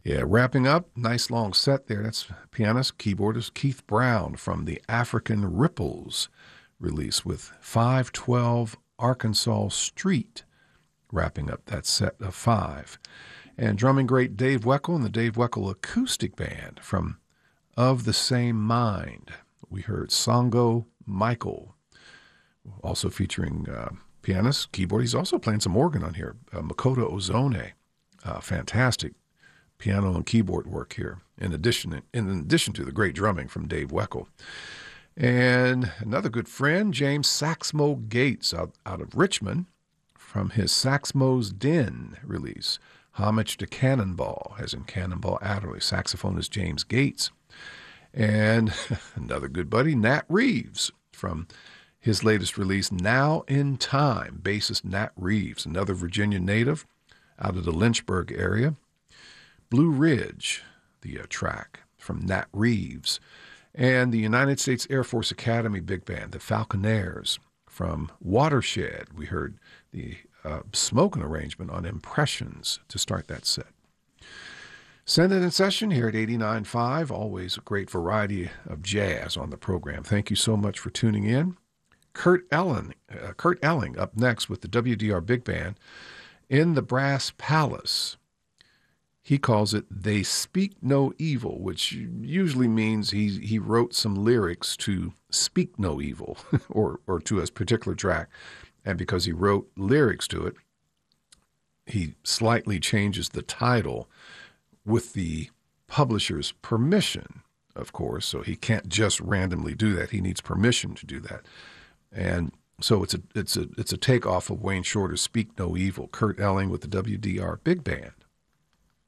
Yeah, wrapping up, nice long set there. That's pianist, keyboardist Keith Brown from the African Ripples release with 512 Arkansas Street, wrapping up that set of five. And drumming great Dave Weckl and the Dave Weckl Acoustic Band from Of the Same Mind. We heard Songo Michael, also featuring pianist, keyboard. He's also playing some organ on here. Makoto Ozone, fantastic piano and keyboard work here, in addition to the great drumming from Dave Weckl. And another good friend, James Saxmo Gates, out of Richmond, from his Saxmo's Den release, Homage to Cannonball, as in Cannonball Adderley. Saxophonist James Gates. And another good buddy, Nat Reeves, from his latest release, Now in Time, bassist Nat Reeves, another Virginia native out of the Lynchburg area. Blue Ridge, the track from Nat Reeves. And the United States Air Force Academy Big Band, the Falconeers, from Watershed. We heard the smoking arrangement on Impressions to start that set. Send it in session here at 89.5. Always a great variety of jazz on the program. Thank you so much for tuning in. Kurt Elling up next with the WDR Big Band in the Brass Palace. He calls it They Speak No Evil, which usually means he wrote some lyrics to Speak No Evil or to a particular track. And because he wrote lyrics to it, he slightly changes the title with the publisher's permission, of course. So he can't just randomly do that. He needs permission to do that. And so it's a takeoff of Wayne Shorter's Speak No Evil. Kurt Elling with the WDR Big Band.